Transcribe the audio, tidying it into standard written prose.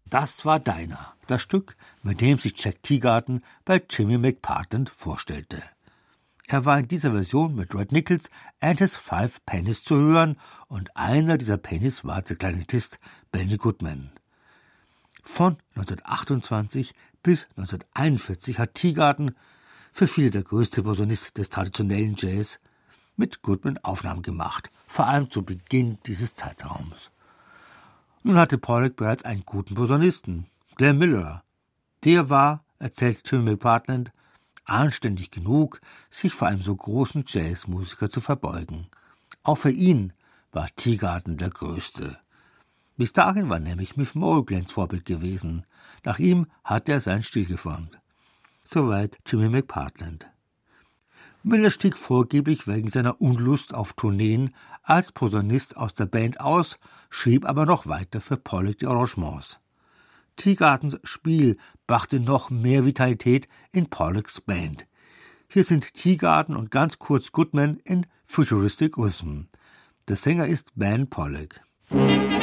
Das war Dinah, das Stück, mit dem sich Jack Teagarden bei Jimmy McPartland vorstellte. Er war in dieser Version mit Red Nichols and his 5 Pennies zu hören und einer dieser Pennies war der Klarinettist Benny Goodman. Von 1928 bis 1941 hat Teagarden, für viele der größte Posaunist des traditionellen Jazz, mit Goodman Aufnahmen gemacht, vor allem zu Beginn dieses Zeitraums. Nun hatte Pollack bereits einen guten Posaunisten, Glenn Miller. Der war, erzählt Jimmy McPartland, anständig genug, sich vor einem so großen Jazzmusiker zu verbeugen. Auch für ihn war Teagarden der Größte. Bis dahin war nämlich Miff Moore Glenns Vorbild gewesen. Nach ihm hat er seinen Stil geformt. Soweit Jimmy McPartland. Miller stieg vorgeblich wegen seiner Unlust auf Tourneen als Posaunist aus der Band aus, schrieb aber noch weiter für Pollack die Arrangements. Teagardens Spiel brachte noch mehr Vitalität in Pollacks Band. Hier sind Teagarden und ganz kurz Goodman in Futuristic Rhythm. Der Sänger ist Ben Pollack.